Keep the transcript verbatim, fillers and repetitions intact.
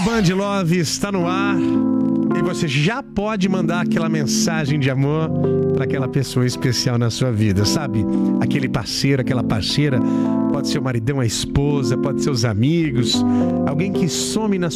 Band Love está no ar e você já pode mandar aquela mensagem de amor para aquela pessoa especial na sua vida, sabe? Aquele parceiro, aquela parceira, pode ser o maridão, a esposa, pode ser os amigos, alguém que some na